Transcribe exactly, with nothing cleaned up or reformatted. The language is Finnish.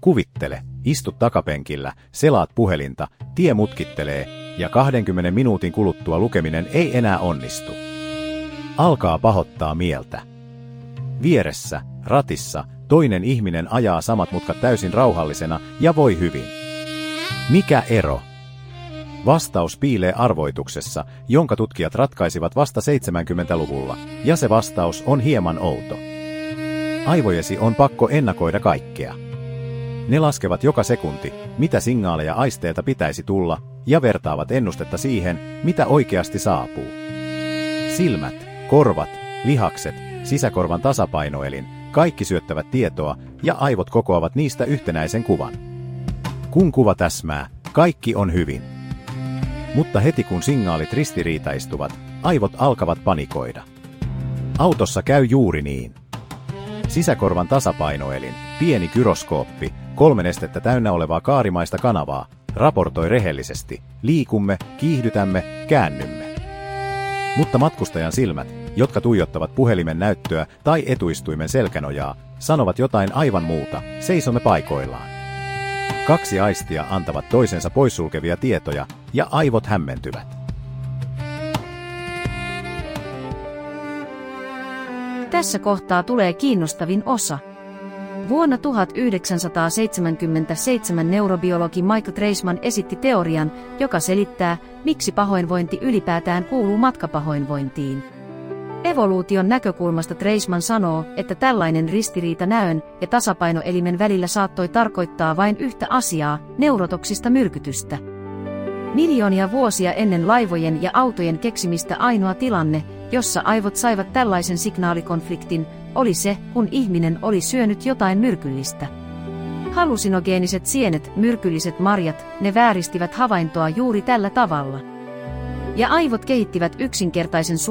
Kuvittele, istut takapenkillä, selaat puhelinta, tie mutkittelee, ja kahdenkymmenen minuutin kuluttua lukeminen ei enää onnistu. Alkaa pahoittaa mieltä. Vieressä, ratissa, toinen ihminen ajaa samat mutkat täysin rauhallisena ja voi hyvin. Mikä ero? Vastaus piilee arvoituksessa, jonka tutkijat ratkaisivat vasta seitsemänkymmentäluvulla, ja se vastaus on hieman outo. Aivojesi on pakko ennakoida kaikkea. Ne laskevat joka sekunti, mitä signaaleja aisteilta pitäisi tulla, ja vertaavat ennustetta siihen, mitä oikeasti saapuu. Silmät, korvat, lihakset, sisäkorvan tasapainoelin, kaikki syöttävät tietoa, ja aivot kokoavat niistä yhtenäisen kuvan. Kun kuva täsmää, kaikki on hyvin. Mutta heti kun signaalit ristiriitaistuvat, aivot alkavat panikoida. Autossa käy juuri niin. Sisäkorvan tasapainoelin, pieni gyroskooppi, kolme nestettä täynnä olevaa kaarimaista kanavaa, raportoi rehellisesti, liikumme, kiihdytämme, käännymme. Mutta matkustajan silmät, jotka tuijottavat puhelimen näyttöä tai etuistuimen selkänojaa, sanovat jotain aivan muuta, seisomme paikoillaan. Kaksi aistia antavat toisensa poissulkevia tietoja, ja aivot hämmentyvät. Tässä kohtaa tulee kiinnostavin osa. Vuonna tuhatyhdeksänsataaseitsemänkymmentäseitsemän neurobiologi Michael Treisman esitti teorian, joka selittää, miksi pahoinvointi ylipäätään kuuluu matkapahoinvointiin. Evoluution näkökulmasta Treisman sanoo, että tällainen ristiriita näön ja tasapainoelimen välillä saattoi tarkoittaa vain yhtä asiaa, neurotoksista myrkytystä. Miljoonia vuosia ennen laivojen ja autojen keksimistä ainoa tilanne, jossa aivot saivat tällaisen signaalikonfliktin, oli se, kun ihminen oli syönyt jotain myrkyllistä. Hallusinogeeniset sienet, myrkylliset marjat, ne vääristivät havaintoa juuri tällä tavalla. Ja aivot kehittivät yksinkertaisen